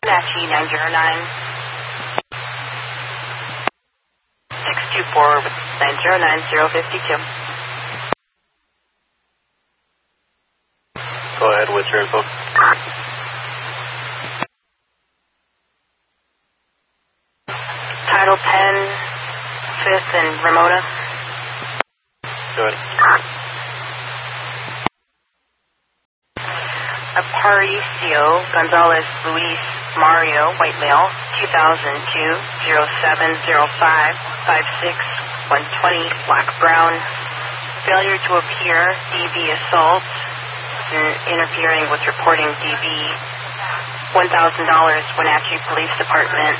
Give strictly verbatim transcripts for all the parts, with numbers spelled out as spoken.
Wenatchee nine zero nine. six two four with nine zero nine zero five two. Go ahead with your info. Title ten, fifth and Ramona. Go ahead. Aparicio Gonzalez Luis Mario, white male, two thousand two, zero seven zero five, five six, one twenty, black brown. Failure to appear, D B assault, interfering with reporting D B. one thousand dollars, Wenatchee Police Department.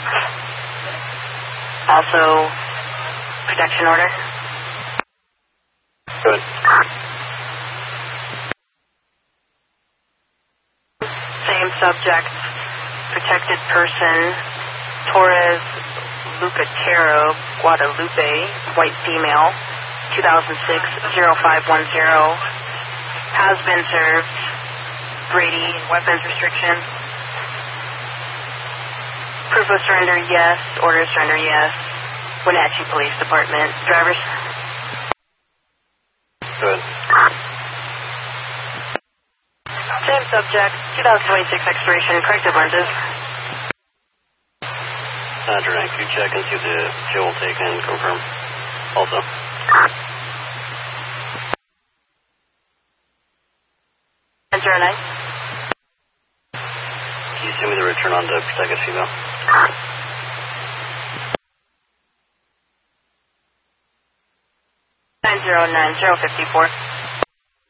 Also, protection order. Good. Same subject, protected person, Torres Lucatero, Guadalupe, white female, two thousand six, zero five one zero, has been served, Brady, weapons restriction. Proof of surrender, yes. Order of surrender, yes. Wenatchee Police Department. Drivers? Good. Same subject, two thousand twenty-six expiration, corrected lenses. Sandra, can you check and see if the fuel take and confirm? Also. nine zero nine. Can you send me the return on the protected female? nine zero nine zero five four.